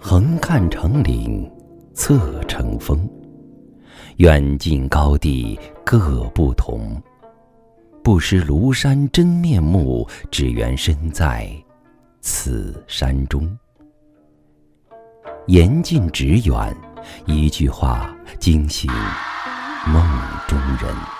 横看成岭，侧成峰，远近高低各不同。不识庐山真面目，只缘身在此山中。言近旨远，一句话惊醒梦中人。